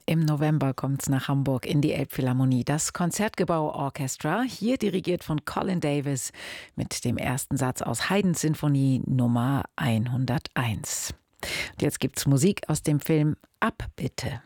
Im November kommt's nach Hamburg in die Elbphilharmonie. Das Konzertgebau Orchestra, hier dirigiert von Colin Davis mit dem ersten Satz aus Haydns Sinfonie Nummer 101. Und jetzt gibt's Musik aus dem Film Abbitte.